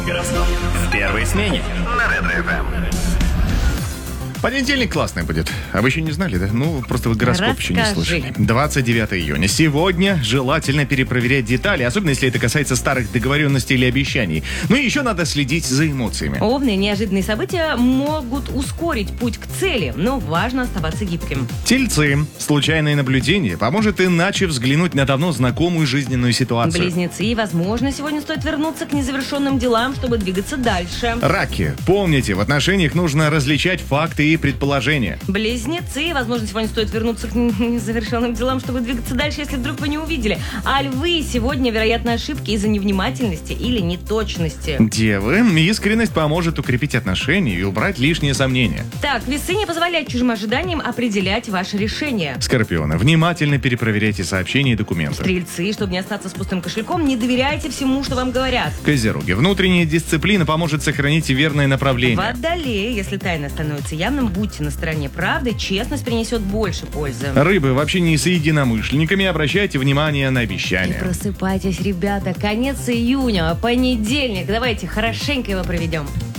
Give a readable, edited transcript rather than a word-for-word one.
Гороскоп в первой смене на Ретро-ФМ. Понедельник классный будет. А вы еще не знали, да? Ну, просто вы гороскоп еще не слышали. 29 июня. Сегодня желательно перепроверять детали, особенно если это касается старых договоренностей или обещаний. Ну и еще надо следить за эмоциями. Овны, неожиданные события могут ускорить путь к цели, но важно оставаться гибким. Тельцы. Случайное наблюдение поможет иначе взглянуть на давно знакомую жизненную ситуацию. Близнецы. Возможно, сегодня стоит вернуться к незавершенным делам, чтобы двигаться дальше. Раки. Помните, в отношениях нужно различать факты и предположения. Близнецы. Возможно, сегодня стоит вернуться к незавершенным делам, чтобы двигаться дальше, если вдруг вы не увидели. А львы. Сегодня, вероятно, ошибки из-за невнимательности или неточности. Девы. Искренность поможет укрепить отношения и убрать лишние сомнения. Так, весы. Не позволяют чужим ожиданиям определять ваши решения. Скорпионы. Внимательно перепроверяйте сообщения и документы. Стрельцы. Чтобы не остаться с пустым кошельком, не доверяйте всему, что вам говорят. Козероги. Внутренняя дисциплина поможет сохранить верное направление. Водолеи. Если тайна становится явным, будьте на стороне правды, честность принесет больше пользы. Рыбы, в общении с единомышленниками обращайте внимание на И обещания. просыпайтесь, ребята, конец июня, понедельник, давайте хорошенько его проведем.